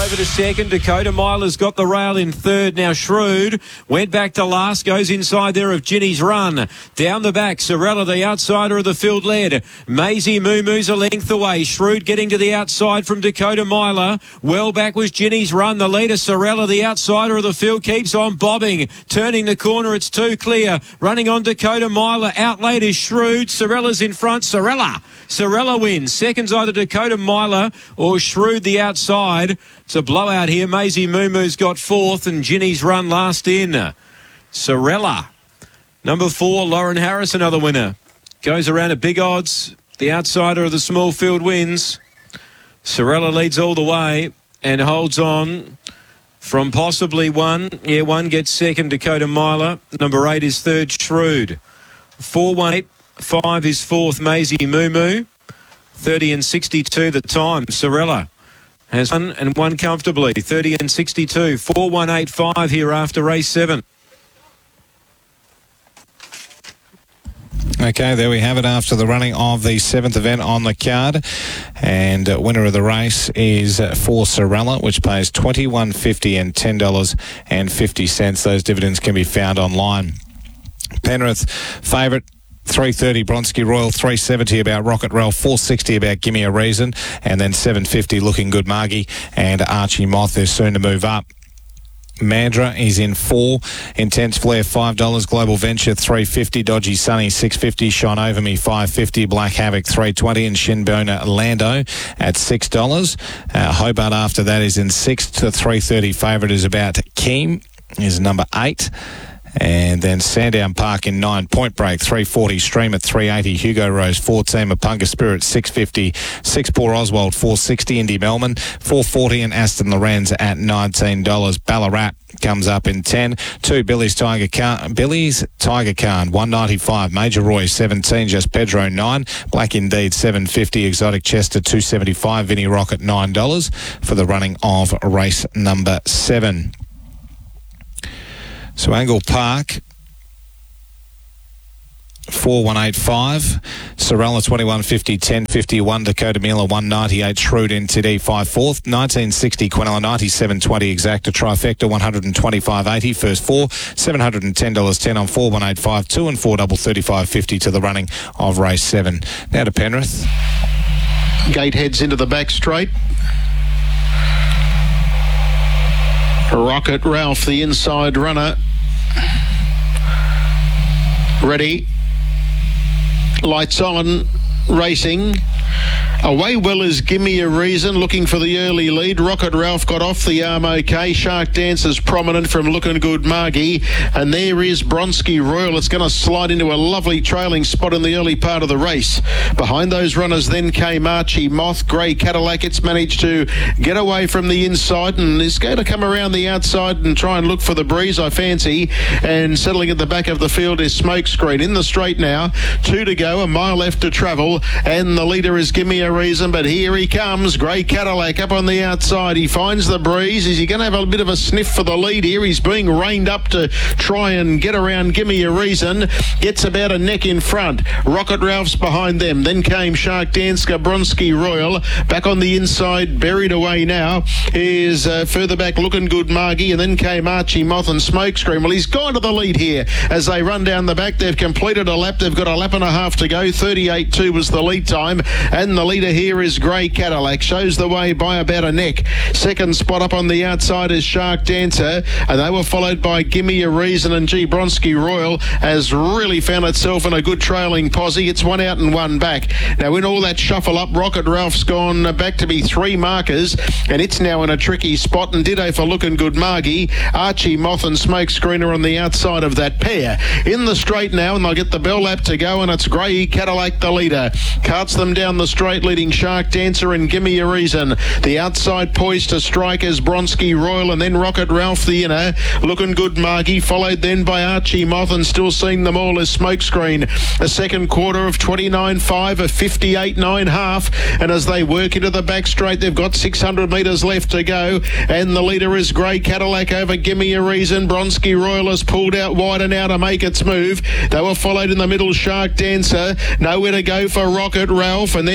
over to second. Dakota Miler's got the rail in third. Now Shrewd went back to last. Goes inside there of Ginny's Run. Down the back, Sorella, the outsider of the field, led. Maisie Moo Moo's a length away. Shrewd getting to the outside from Dakota Miler. Well back was Ginny's Run. The leader, Sorella, the outsider of the field, keeps on bobbing. Turning the corner, it's too clear. Running on Dakota Miler. Out late is Shrewd. Sorella's in front. Sorella wins. Second's either Dakota Miler or Shrewd the outside. It's a blowout here. Maisie Moo Moo's got fourth and Ginny's Run last in. Sorella. Number 4, Lauren Harris, another winner. Goes around at big odds. The outsider of the small field wins. Sorella leads all the way and holds on from possibly one. Yeah, one gets second, Dakota Miler. Number 8 is third, Shrewd. 4-1-8. 5 is fourth, Maisie Moo Moo. 30 and 62 the time. Sorella has won and won comfortably. 30 and 62. 4-1-8-5 here after race 7. Okay, there we have it after the running of the 7th event on the card. And winner of the race is for Sorella, which pays $21.50 and $10.50. Those dividends can be found online. Penrith favourite. 330 Bronski Royal, 370 about Rocket Ralph, 460 about Gimme a Reason, and then 750 Looking Good Margie and Archie Moth is soon to move up. Mandra is in 4. Intense Flare $5. Global Venture $3.50. Dodgy Sunny $6.50. Shine Over Me $5.50. Black Havoc $3.20 and Shinbona Lando at $6. Hobart after that is in 6 to 330. Favourite is about Keem is number 8. And then Sandown Park in 9, Point Break 340, Stream at 380, Hugo Rose 14, Mapunga Spirit 650, 6 Poor Oswald 460, Indy Melman 440 and Aston Lorenz at $19. Ballarat comes up in 10, 2 Billy's Tiger Khan 195, Major Roy 17, Just Pedro 9, Black Indeed 750, Exotic Chester 275, Vinnie Rocket $9 for the running of race number 7. So Angle Park, 4185, Sorella 2150, 1051, Dakota Miller 198, Shrewd NTD 54th, 1960 Quinella 9720 Exacta Trifecta 125.80, first 4, $710.10 on 4185.2 and 435.50 to the running of race 7. Now to Penrith. Gate heads into the back straight. Rocket Ralph, the inside runner. Ready. Lights on. Racing. Away well is Gimme a Reason, looking for the early lead. Rocket Ralph got off the arm okay. Shark Dancer's prominent from Looking Good Margie. And there is Bronski Royal. It's going to slide into a lovely trailing spot in the early part of the race. Behind those runners then came Archie Moth. Grey Cadillac, it's managed to get away from the inside and is going to come around the outside and try and look for the breeze, I fancy. And settling at the back of the field is Smokescreen. In the straight now, 2 to go, a mile left to travel. And the leader is Gimme a Reason, but here he comes. Grey Cadillac up on the outside. He finds the breeze. Is he going to have a bit of a sniff for the lead here? He's being reined up to try and get around Gimme a Reason. Gets about a neck in front. Rocket Ralph's behind them. Then came Shark Dancer, Bronski Royal. Back on the inside, buried away now, is further back Looking Good Margie, and then came Archie Moth and Smokescreen. Well, he's gone to the lead here as they run down the back. They've completed a lap. They've got a lap and a half to go. 38.2 was the lead time, and the leader here is Grey Cadillac. Shows the way by about a neck. Second spot up on the outside is Shark Dancer, and they were followed by Gimme a Reason, and Bronski Royal has really found itself in a good trailing posse. It's 1 out and 1 back. Now in all that shuffle up, Rocket Ralph's gone back to be 3 markers, and it's now in a tricky spot, and ditto for Looking Good Margie. Archie Moth and Smokescreen are on the outside of that pair. In the straight now, and they'll get the bell lap to go, and it's Grey Cadillac the leader. Carts them down the straight, leading Shark Dancer and Gimme a Reason. The outside poised to strike is Bronski Royal, and then Rocket Ralph the inner. Looking Good Margie, followed then by Archie Moth, and still seeing them all is Smokescreen. A second quarter of 29.5, a 58.9 half, and as they work into the back straight, they've got 600 metres left to go, and the leader is Grey Cadillac over Gimme a Reason. Bronski Royal has pulled out wider now to make its move. They were followed in the middle, Shark Dancer. Nowhere to go for Rocket Ralph, and then Looking Good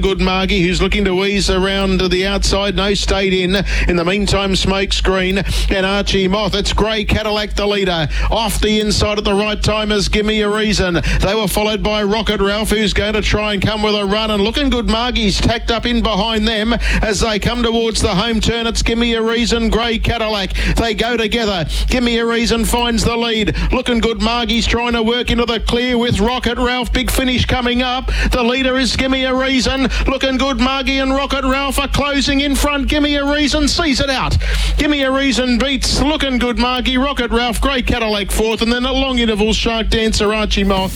Good Margie, who's looking to ease around to the outside. No, stayed in. In the meantime, Smoke Screen and Archie Moth. It's Grey Cadillac, the leader. Off the inside at the right time is Give Me a Reason. They were followed by Rocket Ralph, who's going to try and come with a run. And Looking Good Margie's tacked up in behind them as they come towards the home turn. It's Give Me a Reason, Grey Cadillac. They go together. Give Me a Reason finds the lead. Looking Good Margie's trying to work into the clear with Rocket Ralph. Big finish coming up. The leader is Give Me a Reason. Looking Good Margie and Rocket Ralph are closing in front. Give Me a Reason sees it out. Give Me a Reason beats Looking Good Margie, Rocket Ralph, Grey Cadillac fourth, and then a long interval Shark Dancer, Archie Moth.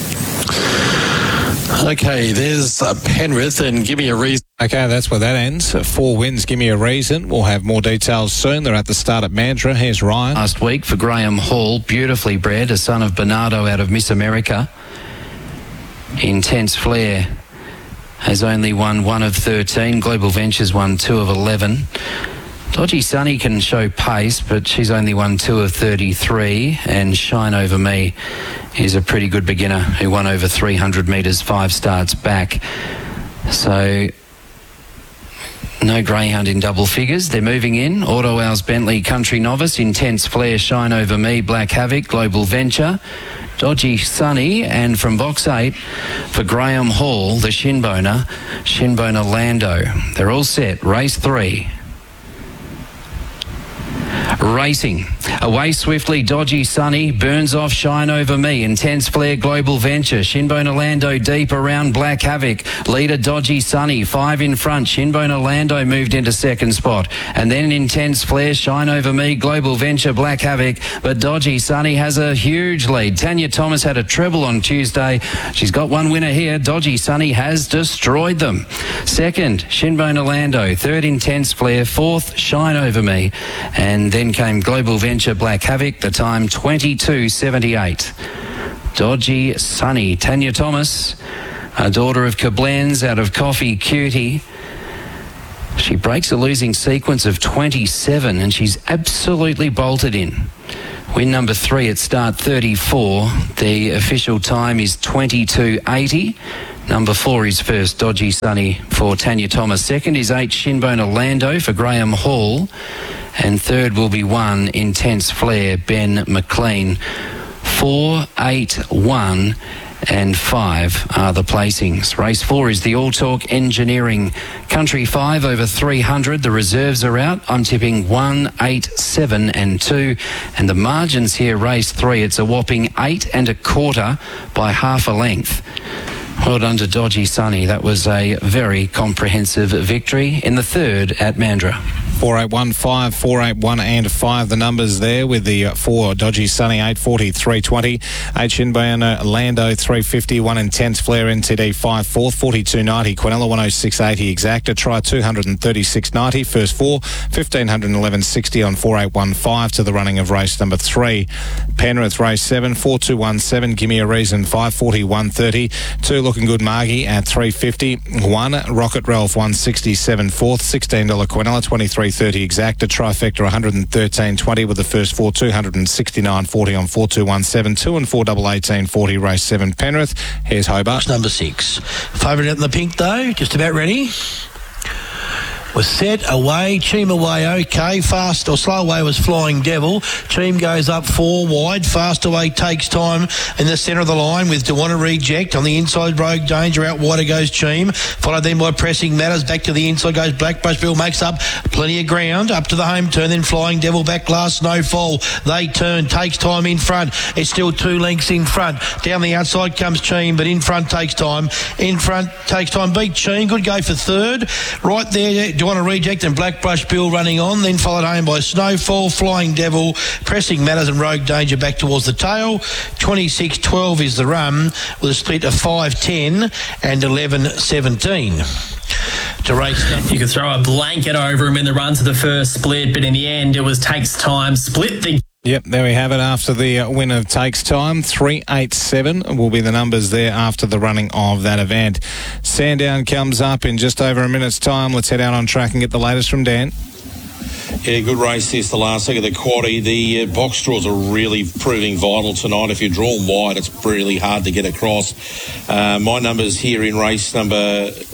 Okay, there's Penrith and Give Me a Reason. Okay, that's where that ends. 4 wins, Give Me a Reason. We'll have more details soon. They're at the start at Mandurah. Here's Ryan. Last week for Graham Hall, beautifully bred, a son of Bernardo out of Miss America. Intense Flair has only won 1 of 13. Global Ventures won 2 of 11. Dodgy Sunny can show pace, but she's only won 2 of 33. And Shine Over Me is a pretty good beginner who won over 300 metres 5 starts back. So no greyhound in double figures. They're moving in. Auto Owls, Bentley, Country Novice, Intense Flair, Shine Over Me, Black Havoc, Global Venture, Dodgy Sunny, and from box 8 for Graham Hall, the Shinboner, Shinboner Lando. They're all set. Race 3. Racing. Away swiftly, Dodgy Sunny, burns off Shine Over Me, Intense Flair, Global Venture, Shinbone Orlando deep around Black Havoc, leader Dodgy Sunny, 5 in front, Shinbone Orlando moved into second spot, and then Intense Flair, Shine Over Me, Global Venture, Black Havoc, but Dodgy Sunny has a huge lead. Tanya Thomas had a treble on Tuesday. She's got one winner here. Dodgy Sunny has destroyed them. Second, Shinbone Orlando, third Intense Flair, fourth Shine Over Me, and then came Global Venture, Black Havoc, the time 22.78. Dodgy Sunny, Tanya Thomas, a daughter of Koblenz out of Coffee Cutie. She breaks a losing sequence of 27 and she's absolutely bolted in. Win number 3 at start 34. The official time is 22.80. Number 4 is first, Dodgy Sunny for Tanya Thomas. Second is 8, Shinbone Orlando for Graham Hall. And third will be 1, Intense Flair, Ben McLean. 4, 8, 1 and 5 are the placings. Race 4 is the All Talk Engineering. Country 5 over 300. The reserves are out. I'm tipping 1, 8, 7 and 2. And the margins here, race 3, it's a whopping 8 1/4 by half a length. Well done to Dodgy Sunny. That was a very comprehensive victory in the third at Mandurah. 4, 8, 1, 5, 4, 8, 1 and 5. The numbers there with the 4 Dodgy Sunny, 840, 320. 8 Shinbone Orlando, 350. 1 Intense Flair NTD, 5 4th, 42.90. Quinella, 106.80 exacta. Try 236.90. First 4, 1511.60 on 4815 to the running of race number 3. Penrith, race 7, 4217. Give Me a Reason, 540, 130. 2 Looking Good Margie at 350. 1 Rocket Ralph, 167 4th. $16 Quinella, 23.30 exacta. Trifecta, 113.20 with the first 4, 269.40 on 4217. 2 and 4 double 18.40. Race 7 Penrith. Here's Hobart. Number 6. Favourite out in the pink though, just about ready. Was set away, Cheam away, okay. Fast or slow away was Flying Devil. Cheam goes up 4 wide. Fast away takes time in the centre of the line with Dewanna Reject. On the inside, Rogue Danger. Out wider goes Cheam. Followed then by Pressing Matters. Back to the inside goes Blackbush Bill. Makes up plenty of ground. Up to the home turn. Then Flying Devil back last. Snowfall. They turn. Takes time in front. It's still 2 lengths in front. Down the outside comes Cheam, but in front takes time. In front takes time. Beat Cheam. Good go for third. Right there, Dewanna Reject and Blackbush Bill running on, then followed home by Snowfall, Flying Devil, Pressing Matters and Rogue Danger back towards the tail. 26.12 is the run with a split of 5.10 and 11.17. To race you could throw a blanket over him in the run to the first split, but in the end it was Takes Time split the. Yep, there we have it after the win of Takes Time. 387 will be the numbers there after the running of that event. Sandown comes up in just over a minute's time. Let's head out on track and get the latest from Dan. Yeah, good race this, the last leg of the quaddie. The box draws are really proving vital tonight. If you're drawn wide, it's really hard to get across. My numbers here in race number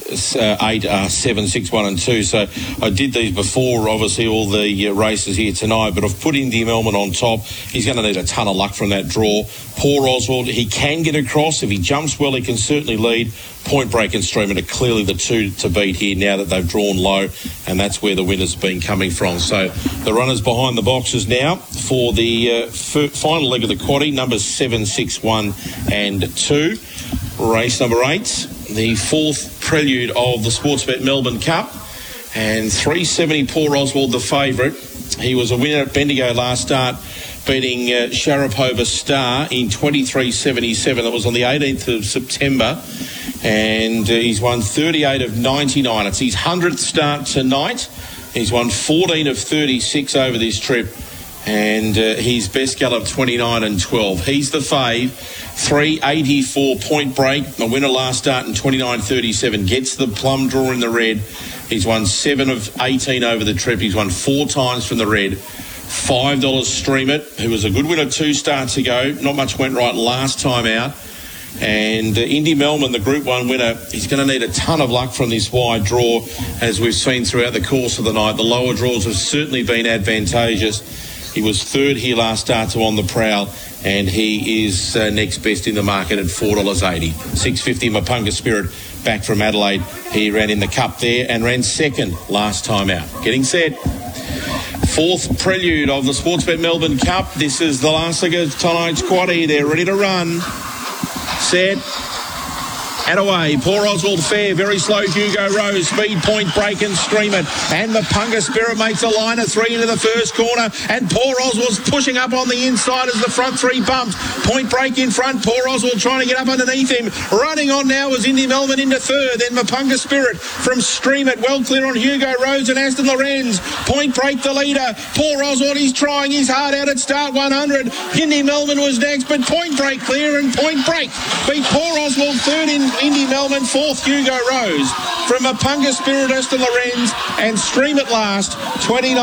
8, 7, 6, 1 and 2. So I did these before, obviously, all the races here tonight, but I've put Indy Melbourne on top. He's going to need a ton of luck from that draw. Poor Oswald, he can get across. If he jumps well, he can certainly lead. Point Break and Streamer are clearly the two to beat here now that they've drawn low, and that's where the winner's been coming from. So the runners behind the boxes now for the final leg of the quaddie, numbers 7, 6, 1 and 2. Race number 8, the fourth prelude of the Sportsbet Melbourne Cup, and 370 Poor Oswald, the favourite. He was a winner at Bendigo last start, beating Sharapova Star in 23.77. That was on the 18th of September, and he's won 38 of 99. It's his 100th start tonight. He's won 14 of 36 over this trip, and his best gallop 29 and 12. He's the fave. 384 Point Break, a winner last start in 29.37, gets the plum draw in the red. He's won 7 of 18 over the trip. He's won 4 times from the red. $5 Stream It, who was a good winner 2 starts ago. Not much went right last time out. And Indy Melbourne, the Group 1 winner, he's going to need a ton of luck from this wide draw, as we've seen throughout the course of the night. The lower draws have certainly been advantageous. He was third here last start to On the Prowl, and he is next best in the market at $4.80. $6.50 Mapunga Spirit, back from Adelaide. He ran in the Cup there and ran second last time out. Getting set. Fourth prelude of the Sportsbet Melbourne Cup. This is the last leg of tonight's quaddie. They're ready to run. Set. And away. Poor Oswald Fair, very slow Hugo Rose, Speed Point Break and Stream It. And Mapunga Spirit makes a line of 3 into the first corner. And Poor Oswald's pushing up on the inside as the front 3 bumps. Point Break in front. Poor Oswald trying to get up underneath him. Running on now was Indy Melbourne into third. Then Mapunga Spirit from Stream It. Well clear on Hugo Rose and Aston Lorenz. Point Break the leader. Poor Oswald, he's trying his heart out at start 100. Indy Melbourne was next, but Point Break clear, and Point Break beat Poor Oswald third in Indy Melbourne, fourth Hugo Rose from Mapunga Spirit, Aston Lorenz, and Stream It last 29.